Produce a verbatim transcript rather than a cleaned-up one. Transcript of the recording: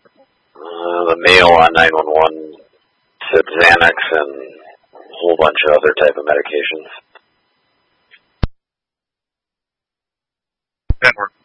Uh, the male on nine one one said Xanax and a whole bunch of other type of medications. Network.